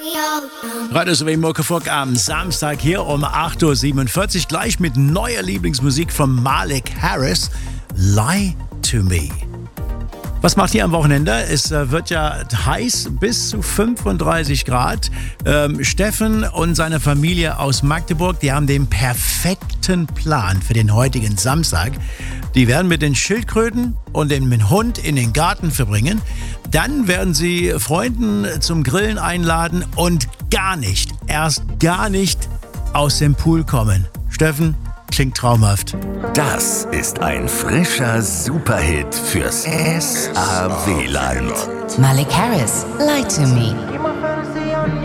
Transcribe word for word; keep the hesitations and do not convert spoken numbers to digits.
Radio S W Muckefuck am Samstag hier um acht Uhr siebenundvierzig, gleich mit neuer Lieblingsmusik von Malik Harris, Lie to Me. Was macht ihr am Wochenende? Es äh, wird ja heiß, bis zu fünfunddreißig Grad. Ähm, Steffen und seine Familie aus Magdeburg, die haben den perfekten Plan für den heutigen Samstag. Die werden mit den Schildkröten und den Hund in den Garten verbringen. Dann werden sie Freunden zum Grillen einladen und gar nicht, erst gar nicht aus dem Pool kommen. Steffen, klingt traumhaft. Das ist ein frischer Superhit fürs S A W-Land. Malik Harris, Lie to Me.